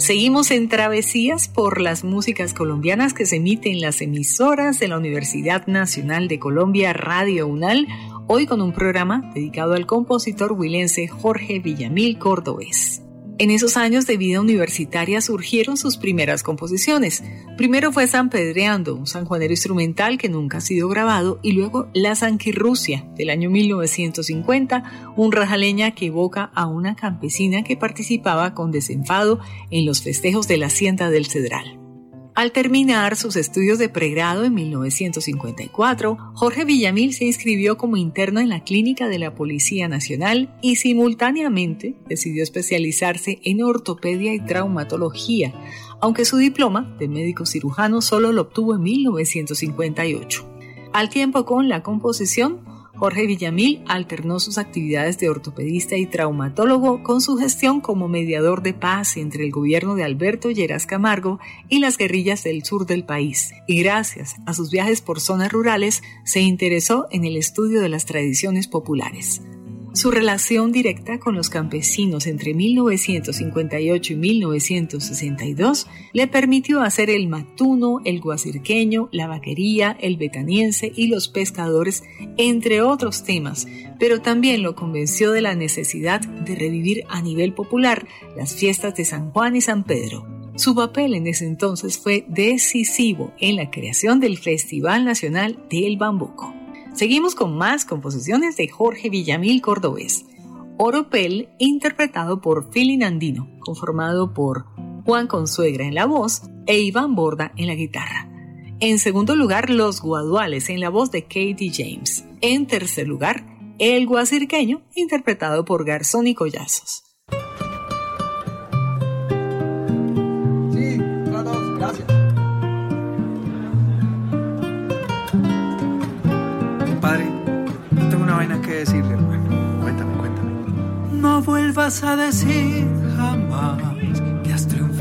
Seguimos en travesías por las músicas colombianas que se emiten en las emisoras de la Universidad Nacional de Colombia, Radio UNAL, hoy con un programa dedicado al compositor huilense Jorge Villamil Cordovés. En esos años de vida universitaria surgieron sus primeras composiciones. Primero fue Sanpedreando, un sanjuanero instrumental que nunca ha sido grabado, y luego La Sanquirrusia, del año 1950, un rajaleña que evoca a una campesina que participaba con desenfado en los festejos de la Hacienda del Cedral. Al terminar sus estudios de pregrado en 1954, Jorge Villamil se inscribió como interno en la Clínica de la Policía Nacional y simultáneamente decidió especializarse en ortopedia y traumatología, aunque su diploma de médico cirujano solo lo obtuvo en 1958. Al tiempo con la composición, Jorge Villamil alternó sus actividades de ortopedista y traumatólogo con su gestión como mediador de paz entre el gobierno de Alberto Lleras Camargo y las guerrillas del sur del país, y gracias a sus viajes por zonas rurales se interesó en el estudio de las tradiciones populares. Su relación directa con los campesinos entre 1958 y 1962 le permitió hacer el matuno, el guasirqueño, la vaquería, el betaniense y los pescadores, entre otros temas, pero también lo convenció de la necesidad de revivir a nivel popular las fiestas de San Juan y San Pedro. Su papel en ese entonces fue decisivo en la creación del Festival Nacional del Bambuco. Seguimos con más composiciones de Jorge Villamil Cordovés. Oropel, interpretado por Feeling Andino, conformado por Juan Consuegra en la voz e Iván Borda en la guitarra. En segundo lugar, Los Guaduales en la voz de Katie James. En tercer lugar, El Guasirqueño, interpretado por Garzón y Collazos. Sí, claro, gracias. Padre, tengo una vaina que decirle, hermano. Cuéntame. No vuelvas a decir jamás